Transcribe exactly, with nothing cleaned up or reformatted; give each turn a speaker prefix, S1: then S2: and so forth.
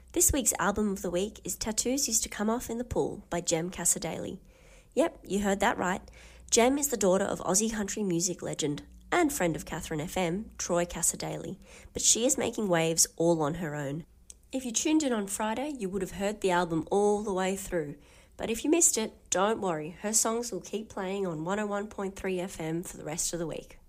S1: This week's album of the week is Tattoos Used to Come Off in the Pool by Jem Cassar-Daley. Yep, you heard that right. Jem is the daughter of Aussie country music legend and friend of Catherine F M, Troy Cassar-Daley, but she is making waves all on her own. If you tuned in on Friday, you would have heard the album all the way through. But if you missed it, don't worry, her songs will keep playing on one oh one point three F M for the rest of the week.